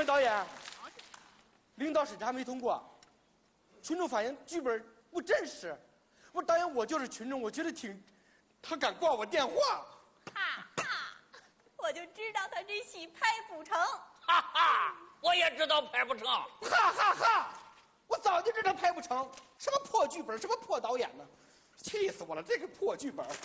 位导演，领导审查没通过，群众反映剧本不真实。我导演，我就是群众，我觉得他敢挂我电话。 哈哈，我就知道他这戏拍不成。 哈哈，我也知道拍不成。 哈哈哈，我早就知道拍不成，什么破剧本，什么破导演呢，气死我了！这个破剧本，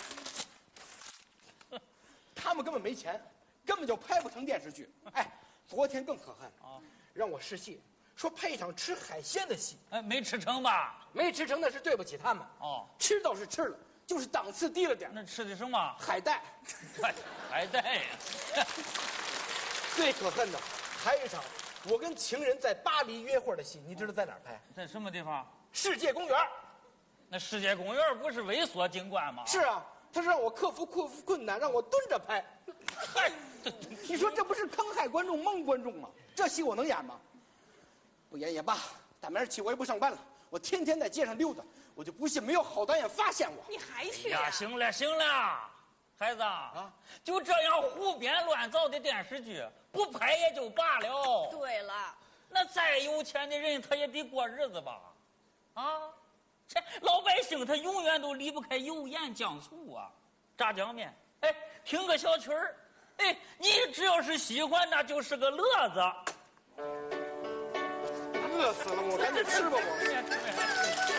他们根本没钱，根本就拍不成电视剧。哎，昨天更可恨啊，让我试戏，说拍一场吃海鲜的戏， 哎，没吃成吧？ 没吃成那是对不起他们。 哦， 吃倒是吃了，就是档次低了点。 那吃的什么？ 海带。 海带呀。 最可恨的还有一场，我跟情人在巴黎约会的戏，你知道在哪儿拍？ 在什么地方？ 世界公园。 那世界公园不是猥琐景观吗？ 是啊，他是让我克服困难，让我蹲着拍。嗨，你说这不是坑害观众、蒙观众吗？这戏我能演吗？不演也罢，大明儿起我也不上班了，我天天在街上溜达，我就不信没有好导演发现我。 你还去呀？行了行了，孩子啊，就这样胡编乱造的电视剧，不拍也就罢了。 对了， 那再有钱的人，他也得过日子吧？啊，这老百姓他永远都离不开油盐酱醋啊，炸酱面。哎，听个小曲儿，哎，你只要是喜欢，那就是个乐子。 饿死了，我赶紧吃吧我。